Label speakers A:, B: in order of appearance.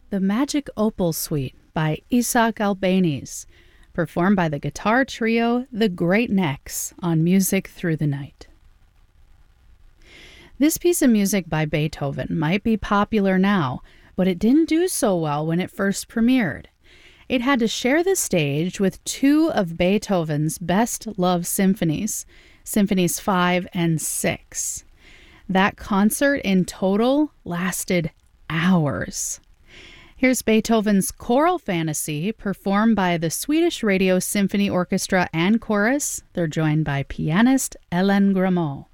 A: The Magic Opal Suite by Isaac Albéniz, performed by the guitar trio The Great Necks on Music Through the Night. This piece of music by Beethoven might be popular now, but it didn't do so well when it first premiered. It had to share the stage with two of Beethoven's best-loved symphonies, Symphonies 5 and 6. That concert in total lasted hours. Here's Beethoven's Choral Fantasy, performed by the Swedish Radio Symphony Orchestra and Chorus. They're joined by pianist Ellen Grameau.